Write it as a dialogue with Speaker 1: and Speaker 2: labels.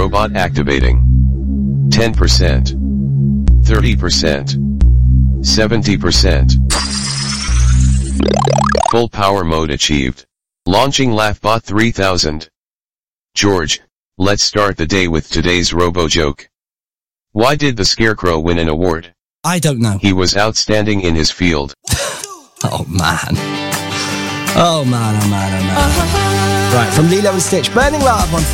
Speaker 1: robot activating. 10%. 30%. 70%. Full power mode achieved. Launching LaughBot 3000. George, let's start the day with today's robo joke. Why did the Scarecrow win an award?
Speaker 2: I don't know.
Speaker 1: He was outstanding in his field.
Speaker 2: Oh man. Oh man, oh man, oh man. Right, from Lilo and Stitch, Burning Love on